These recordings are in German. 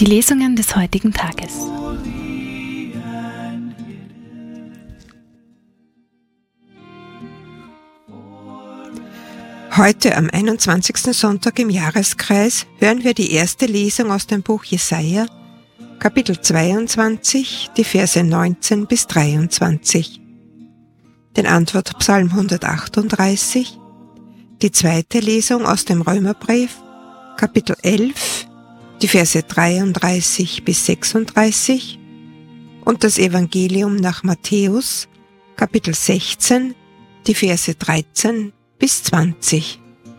Die Lesungen des heutigen Tages. Heute am 21. Sonntag im Jahreskreis hören wir die erste Lesung aus dem Buch Jesaja, Kapitel 22, die Verse 19 bis 23. Den Antwortpsalm 138, die zweite Lesung aus dem Römerbrief, Kapitel 11, die Verse 33 bis 36 und das Evangelium nach Matthäus, Kapitel 16, die Verse 13 bis 20.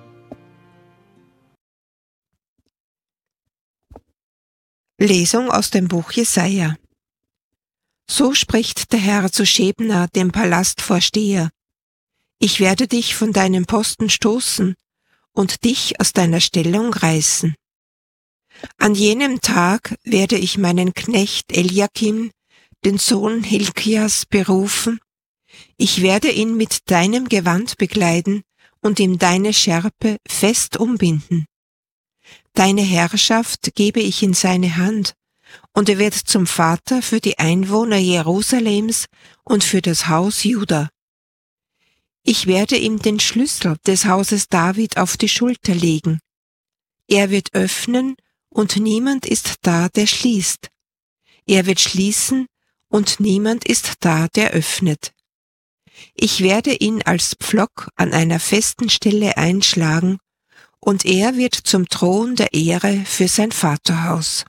Lesung aus dem Buch Jesaja. So spricht der Herr zu Schebna, dem Palastvorsteher: Ich werde dich von deinem Posten stoßen und dich aus deiner Stellung reißen. An jenem Tag werde ich meinen Knecht Eliakim, den Sohn Hilkias, berufen. Ich werde ihn mit deinem Gewand bekleiden und ihm deine Schärpe fest umbinden. Deine Herrschaft gebe ich in seine Hand, und er wird zum Vater für die Einwohner Jerusalems und für das Haus Juda. Ich werde ihm den Schlüssel des Hauses David auf die Schulter legen. Er wird öffnen, und niemand ist da, der schließt. Er wird schließen, und niemand ist da, der öffnet. Ich werde ihn als Pflock an einer festen Stelle einschlagen, und er wird zum Thron der Ehre für sein Vaterhaus.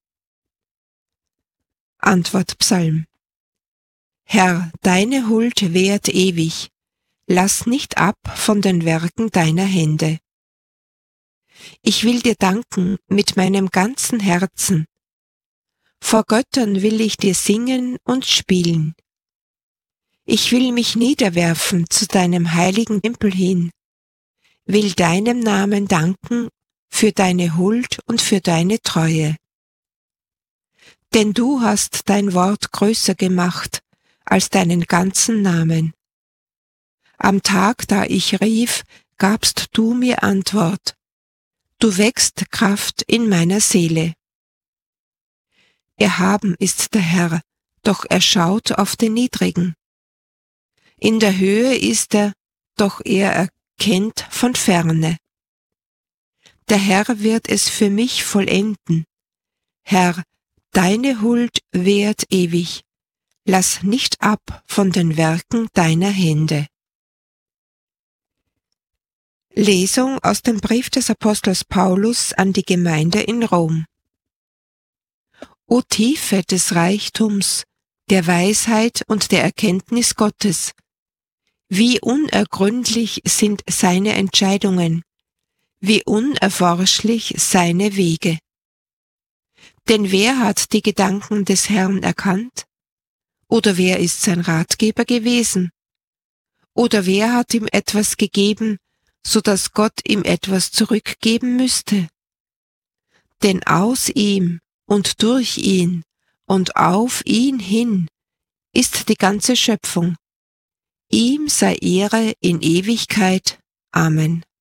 Antwortpsalm. Herr, deine Huld währt ewig, lass nicht ab von den Werken deiner Hände. Ich will dir danken mit meinem ganzen Herzen. Vor Göttern will ich dir singen und spielen. Ich will mich niederwerfen zu deinem heiligen Tempel hin, will deinem Namen danken für deine Huld und für deine Treue. Denn du hast dein Wort größer gemacht als deinen ganzen Namen. Am Tag, da ich rief, gabst du mir Antwort. Du wächst Kraft in meiner Seele. Erhaben ist der Herr, doch er schaut auf den Niedrigen. In der Höhe ist er, doch er erkennt von ferne. Der Herr wird es für mich vollenden. Herr, deine Huld währt ewig. Lass nicht ab von den Werken deiner Hände. Lesung aus dem Brief des Apostels Paulus an die Gemeinde in Rom. O Tiefe des Reichtums, der Weisheit und der Erkenntnis Gottes! Wie unergründlich sind seine Entscheidungen, wie unerforschlich seine Wege. Denn wer hat die Gedanken des Herrn erkannt? Oder wer ist sein Ratgeber gewesen? Oder wer hat ihm etwas gegeben, so dass Gott ihm etwas zurückgeben müsste? Denn aus ihm und durch ihn und auf ihn hin ist die ganze Schöpfung. Ihm sei Ehre in Ewigkeit. Amen.